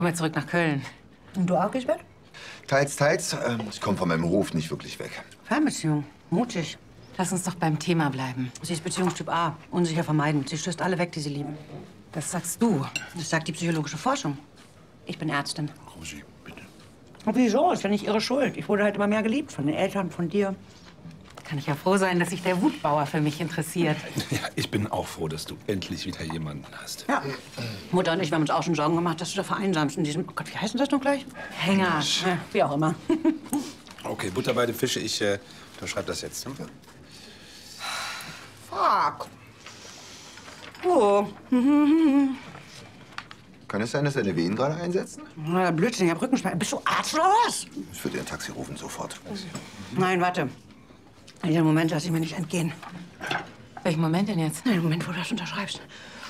Komm mal zurück nach Köln. Und du auch, Gisbert? Teils, teils. Ich komme von meinem Hof nicht wirklich weg. Fernbeziehung. Mutig. Lass uns doch beim Thema bleiben. Sie ist Beziehungstyp A. Unsicher vermeiden. Sie stößt alle weg, die sie lieben. Das sagst du. Das sagt die psychologische Forschung. Ich bin Ärztin. Rosi, bitte. Und wieso? Ist ja nicht ihre Schuld. Ich wurde halt immer mehr geliebt. Von den Eltern, von dir. Kann ich ja froh sein, dass sich der Wutbauer für mich interessiert. Ja, ich bin auch froh, dass du endlich wieder jemanden hast. Ja. Mutter und ich, wir haben uns auch schon Sorgen gemacht, dass du da vereinsamst in diesem... Oh Gott, wie heißt denn das noch gleich? Hänger. Ja, wie auch immer. Okay, Butter bei den Fische. Ich unterschreibe das jetzt. Ne? Fuck. Oh. Kann es sein, dass deine Venen gerade einsetzen? Na, Blödsinn, ich hab Rückenschmerzen. Bist du Arzt oder was? Ich würde dir ein Taxi rufen, sofort. Nein, warte. Diesen Moment lasse ich mir nicht entgehen. Welchen Moment denn jetzt? Den Moment, wo du das unterschreibst.